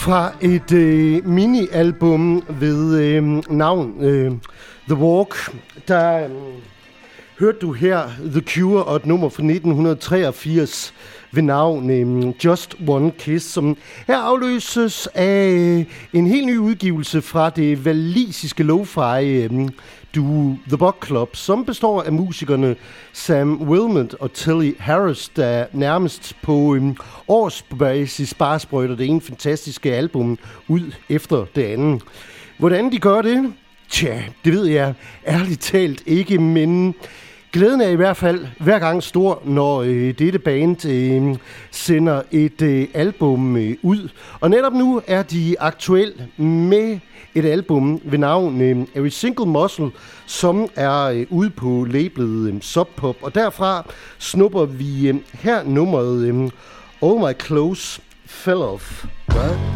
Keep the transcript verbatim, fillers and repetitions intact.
Fra et øh, mini-album ved øh, navn øh, The Walk, der øh, hørte du her The Cure og et nummer fra nitten treogfirs ved navn øh, Just One Kiss, som her afløses af øh, en helt ny udgivelse fra det walisiske lo-fi øh, duo The Buck Club, som består af musikerne Sam Wilmot og Tilly Harris, der nærmest på øh, årsbasis bare sprøjter det ene fantastiske album ud efter det andet. Hvordan de gør det? Tja, det ved jeg ærligt talt ikke, men glæden er i hvert fald hver gang stor, når øh, dette band øh, sender et øh, album øh, ud. Og netop nu er de aktuelle med et album ved navn øh, Every Single Muscle, som er øh, ude på labelet øh, Sub Pop. Og derfra snupper vi øh, her nummeret øh, All My Clothes Fell Off. Right?